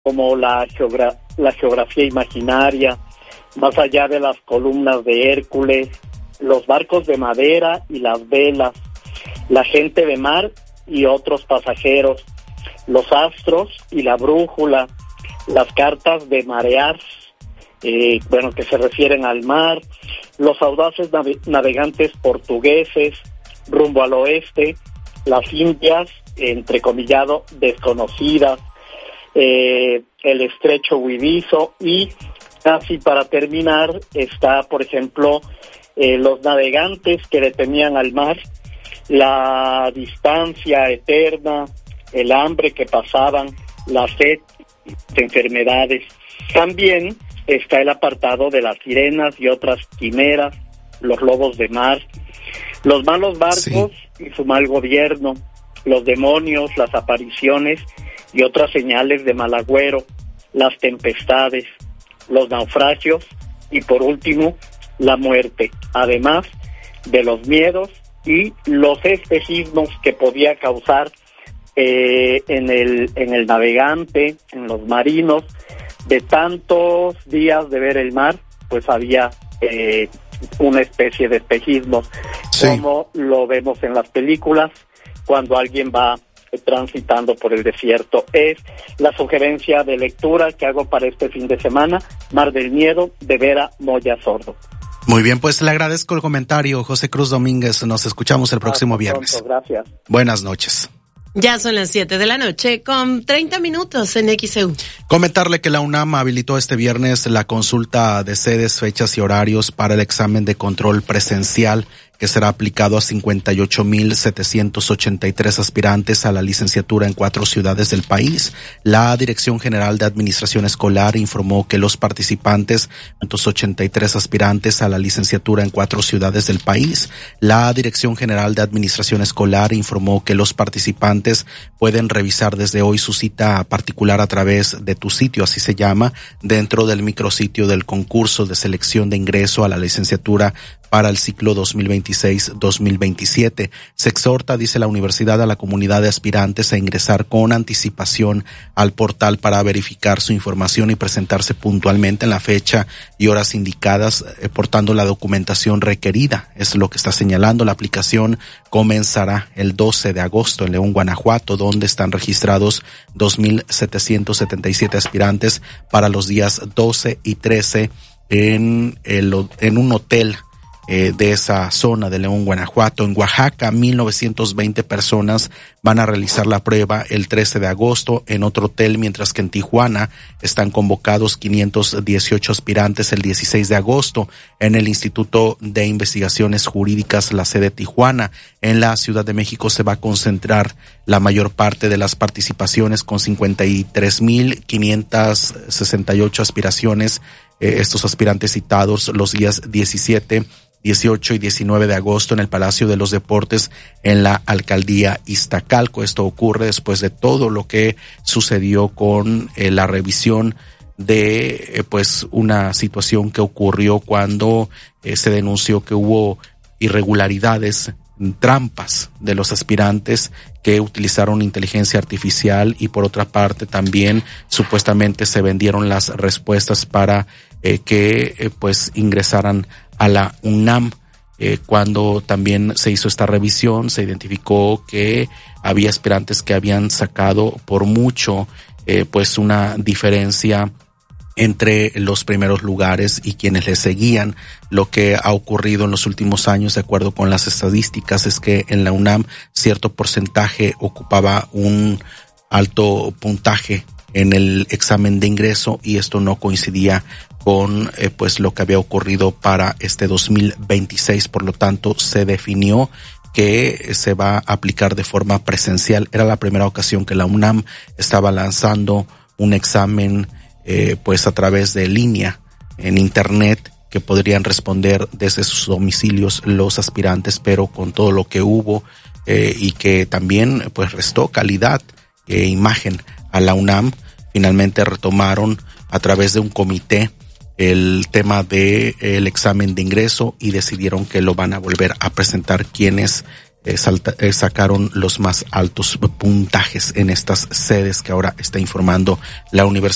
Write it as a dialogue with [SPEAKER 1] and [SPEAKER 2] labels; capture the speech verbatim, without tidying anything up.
[SPEAKER 1] como la, geogra- la geografía imaginaria, más allá de las columnas de Hércules, los barcos de madera y las velas, la gente de mar y otros pasajeros, los astros y la brújula, las cartas de marear, eh, bueno, que se refieren al mar, los audaces nave- navegantes portugueses rumbo al oeste, las Indias, entrecomillado, desconocidas, eh, el estrecho Huidizo, y casi para terminar está, por ejemplo, eh, los navegantes que detenían al mar, la distancia eterna, el hambre que pasaban, la sed, enfermedades. También está el apartado de las sirenas y otras quimeras, los lobos de mar, los malos barcos sí. y su mal gobierno, los demonios, las apariciones y otras señales de mal agüero, las tempestades, los naufragios y por último la muerte, además de los miedos y los espejismos que podía causar eh, en el en el navegante, en los marinos, de tantos días de ver el mar, pues había eh, una especie de espejismos, sí. como lo vemos en las películas cuando alguien va transitando por el desierto. Es la sugerencia de lectura que hago para este fin de semana, Mar del Miedo, de Vera Moya Sordo.
[SPEAKER 2] Muy bien, pues le agradezco el comentario, José Cruz Domínguez. Nos escuchamos el próximo Hasta viernes.
[SPEAKER 1] Pronto, gracias.
[SPEAKER 2] Buenas noches.
[SPEAKER 3] Ya son las siete de la noche con treinta minutos en X E U.
[SPEAKER 2] Comentarle que la UNAM habilitó este viernes la consulta de sedes, fechas y horarios para el examen de control presencial que será aplicado a cincuenta y ocho mil setecientos ochenta y tres aspirantes a la licenciatura en cuatro ciudades del país. La Dirección General de Administración Escolar informó que los participantes, quinientos ochenta y tres aspirantes a la licenciatura en cuatro ciudades del país. La Dirección General de Administración Escolar informó que los participantes pueden revisar desde hoy su cita particular a través de Tu Sitio, así se llama, dentro del micrositio del concurso de selección de ingreso a la licenciatura para el ciclo dos mil veintiséis dos mil veintisiete. Se exhorta, dice la universidad, a la comunidad de aspirantes a ingresar con anticipación al portal para verificar su información y presentarse puntualmente en la fecha y horas indicadas, eh, portando la documentación requerida. Es lo que está señalando. La aplicación comenzará el doce de agosto en León, Guanajuato, donde están registrados dos mil setecientos setenta y siete aspirantes para los días doce y trece en el, en un hotel Eh, de esa zona de León, Guanajuato. En Oaxaca, mil novecientos veinte personas van a realizar la prueba el trece de agosto en otro hotel, mientras que en Tijuana están convocados quinientos dieciocho aspirantes el dieciséis de agosto en el Instituto de Investigaciones Jurídicas, la sede Tijuana. En la Ciudad de México se va a concentrar la mayor parte de las participaciones con cincuenta y tres mil quinientas sesenta y ocho aspiraciones. Eh, estos aspirantes citados los días diecisiete, dieciocho y diecinueve de agosto en el Palacio de los Deportes en la Alcaldía Iztacalco. Esto ocurre después de todo lo que sucedió con eh, la revisión de eh, pues una situación que ocurrió cuando eh, se denunció que hubo irregularidades, trampas de los aspirantes que utilizaron inteligencia artificial, y por otra parte también supuestamente se vendieron las respuestas para eh, que eh, pues ingresaran a la UNAM. Eh, cuando también se hizo esta revisión, se identificó que había aspirantes que habían sacado por mucho eh, pues una diferencia entre los primeros lugares y quienes le seguían. Lo que ha ocurrido en los últimos años, de acuerdo con las estadísticas, es que en la UNAM cierto porcentaje ocupaba un alto puntaje en el examen de ingreso, y esto no coincidía con eh, pues lo que había ocurrido para este dos mil veintiséis. Por lo tanto, se definió que se va a aplicar de forma presencial. Era la primera ocasión que la UNAM estaba lanzando un examen eh, pues a través de línea en internet, que podrían responder desde sus domicilios los aspirantes, pero con todo lo que hubo eh, y que también pues restó calidad e imagen a la UNAM, finalmente retomaron a través de un comité el tema de el examen de ingreso y decidieron que lo van a volver a presentar quienes eh, salta, eh, sacaron los más altos puntajes en estas sedes que ahora está informando la Universidad